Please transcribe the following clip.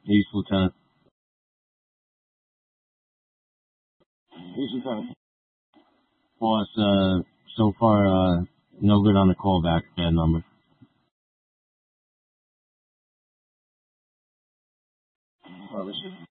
East Lieutenant. East Lieutenant. Boss, so far, no good on the callback. Bad number. Receive.